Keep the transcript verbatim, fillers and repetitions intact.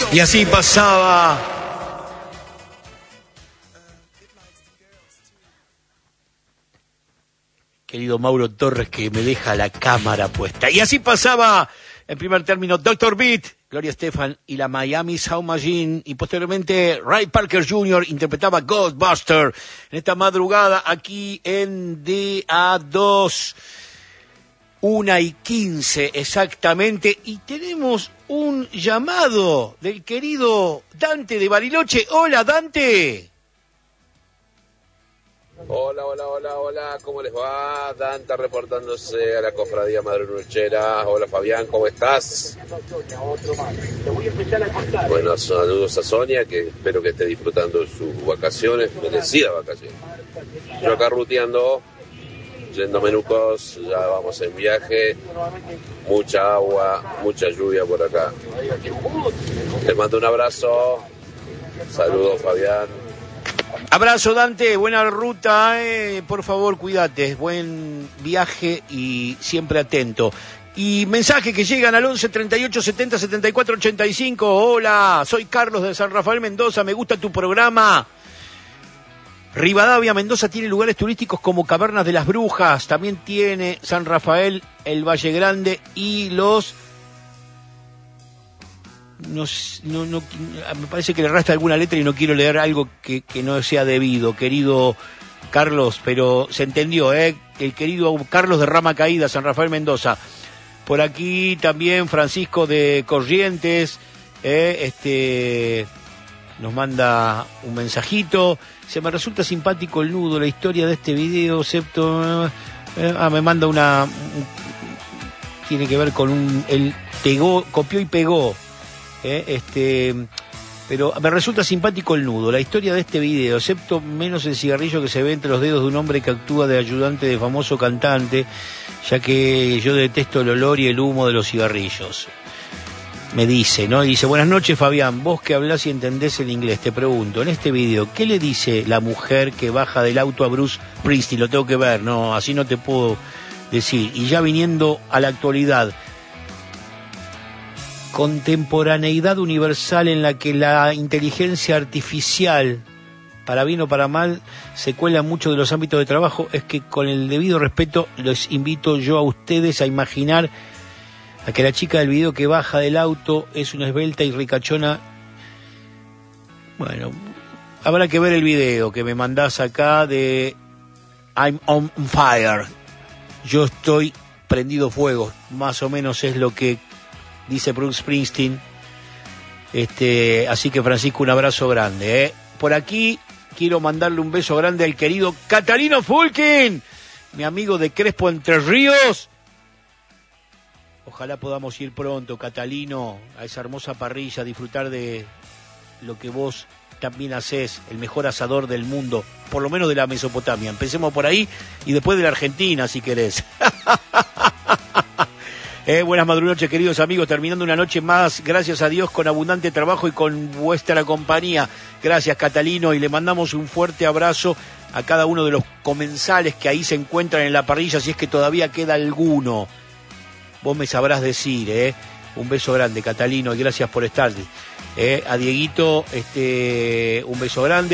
Y así pasaba querido Mauro Torres, que me deja la cámara puesta. Y así pasaba en primer término doctor Beat, Gloria Estefan y la Miami Sound Machine, y posteriormente Ray Parker junior interpretaba Ghostbuster en esta madrugada aquí en D A dos, una y quince exactamente, y tenemos un llamado del querido Dante de Bariloche. Hola, Dante. Hola, hola, hola, hola, ¿cómo les va? Dante reportándose a la Cofradía Madrenuchera. Hola, Fabián, ¿cómo estás? Bueno, saludos a Sonia, que espero que esté disfrutando sus vacaciones, merecidas vacaciones. Yo acá ruteando, yendo a Menucos, ya vamos en viaje, mucha agua, mucha lluvia por acá. Te mando un abrazo, saludos, Fabián. Abrazo, Dante, buena ruta, eh. Por favor, cuídate, buen viaje y siempre atento. Y mensajes que llegan al once, treinta y ocho, setenta, setenta y cuatro, ochenta y cinco. Hola, soy Carlos de San Rafael, Mendoza, me gusta tu programa. Rivadavia, Mendoza tiene lugares turísticos como Cavernas de las Brujas, también tiene San Rafael, el Valle Grande y los... No, no, no, me parece que le resta alguna letra y no quiero leer algo que, que no sea debido, querido Carlos, pero se entendió, ¿eh? El querido Carlos de Rama Caída, San Rafael, Mendoza. Por aquí también Francisco de Corrientes, ¿eh? este, nos manda un mensajito. Se me resulta simpático el nudo, la historia de este video, excepto... Eh, ah, me manda una... Tiene que ver con un... El pegó, copió y pegó. Eh, este, pero me resulta simpático el nudo, la historia de este video, excepto menos el cigarrillo que se ve entre los dedos de un hombre que actúa de ayudante de famoso cantante, ya que yo detesto el olor y el humo de los cigarrillos. Me dice, ¿no? Y dice, buenas noches, Fabián, vos que hablás y entendés el inglés, te pregunto, en este video, ¿qué le dice la mujer que baja del auto a Bruce Springsteen? Lo tengo que ver, no, así no te puedo decir. Y ya viniendo a la actualidad, contemporaneidad universal en la que la inteligencia artificial, para bien o para mal, se cuela en muchos de los ámbitos de trabajo, es que con el debido respeto les invito yo a ustedes a imaginar a que la chica del video que baja del auto es una esbelta y ricachona. Bueno, habrá que ver el video que me mandás acá de I'm on fire. Yo estoy prendido fuego, más o menos es lo que dice Bruce Springsteen. Este, así que, Francisco, un abrazo grande, ¿eh? Por aquí quiero mandarle un beso grande al querido Catalino Fulkin, mi amigo de Crespo, Entre Ríos. Ojalá podamos ir pronto, Catalino, a esa hermosa parrilla, a disfrutar de lo que vos también hacés, el mejor asador del mundo, por lo menos de la Mesopotamia. Empecemos por ahí y después de la Argentina, si querés. Eh, buenas madrugonoches, queridos amigos, terminando una noche más, gracias a Dios, con abundante trabajo y con vuestra compañía. Gracias, Catalino, y le mandamos un fuerte abrazo a cada uno de los comensales que ahí se encuentran en la parrilla, si es que todavía queda alguno. Vos me sabrás decir, ¿eh? Un beso grande, Catalino, y gracias por estar. Eh, a Dieguito, este, un beso grande.